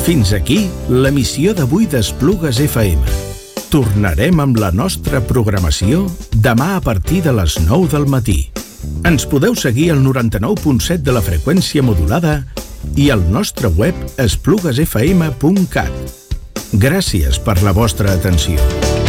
Fins aquí l'emissió d'avui d'Esplugues FM. Tornarem amb la nostra programació demà a partir de les 9 del matí. Ens podeu seguir al 99.7 de la freqüència modulada i al nostre web espluguesfm.cat. Gràcies per la vostra atenció.